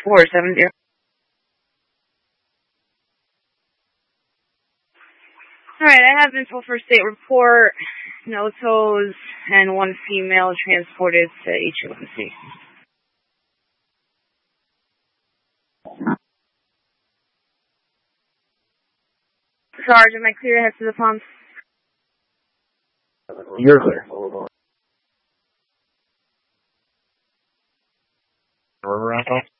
470. Alright, I have info for state report. No tows and one female transported to HUMC. Sarge, am I clear to head to the pump? You're clear. River Rental?